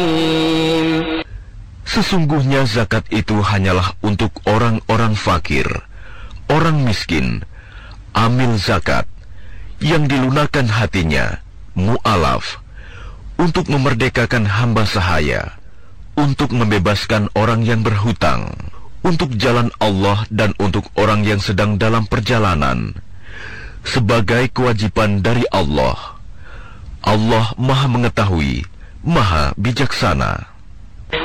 Sesungguhnya zakat itu hanyalah untuk orang-orang fakir, orang miskin, amil zakat, yang dilunakkan hatinya, mu'alaf, untuk memerdekakan hamba sahaya, untuk membebaskan orang yang berhutang, untuk jalan Allah dan untuk orang yang sedang dalam perjalanan, sebagai kewajiban dari Allah. Allah Maha Mengetahui, Maha Bijaksana.